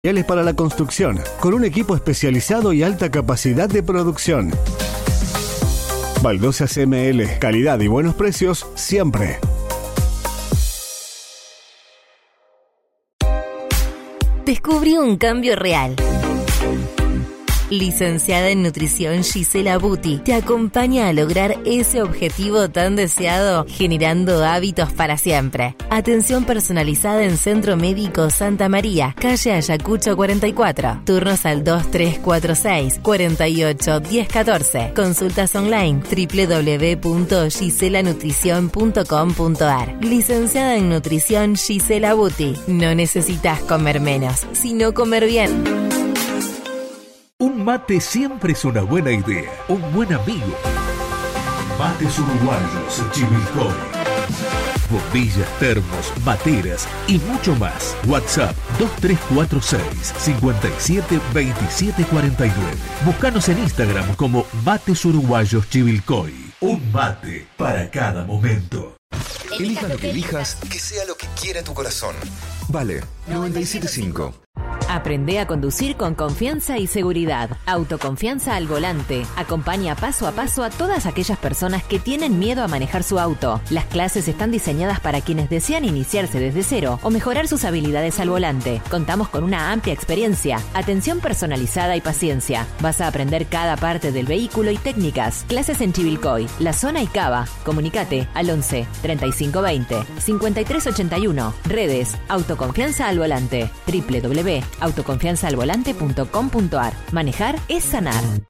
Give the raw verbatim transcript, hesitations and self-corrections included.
Materiales para la construcción, con un equipo especializado y alta capacidad de producción. Baldosas M L, calidad y buenos precios siempre. Descubrí un cambio real. Licenciada en Nutrición Gisela Buti te acompaña a lograr ese objetivo tan deseado, generando hábitos para siempre. Atención personalizada en Centro Médico Santa María, calle Ayacucho cuarenta y cuatro. Turnos al dos tres cuatro seis, cuatro ocho, uno cero uno cuatro. Consultas online doble u doble u doble u punto gisela nutrición punto com punto a r. Licenciada en Nutrición Gisela Buti. No necesitas comer menos, sino comer bien. Un mate siempre es una buena idea, un buen amigo. Mates uruguayos Chivilcoy. Bombillas, termos, materas y mucho más. WhatsApp dos tres cuatro seis, cinco siete, dos siete cuatro nueve. Búscanos en Instagram como Mates Uruguayos Chivilcoy. Un mate para cada momento. Elija lo que elijas, que sea lo que quiera tu corazón. Vale, noventa y siete punto cinco. Aprende a conducir con confianza y seguridad. Autoconfianza al volante. Acompaña paso a paso a todas aquellas personas que tienen miedo a manejar su auto. Las clases están diseñadas para quienes desean iniciarse desde cero o mejorar sus habilidades al volante. Contamos con una amplia experiencia, atención personalizada y paciencia. Vas a aprender cada parte del vehículo y técnicas. Clases en Chivilcoy, La Zona y Cava. Comunicate al once, treinta y cinco veinte, cincuenta y tres ochenta y uno. Redes, Autoconfianza al volante. doble u doble u doble u punto autoconfianza al volante punto com punto a r. Manejar es sanar.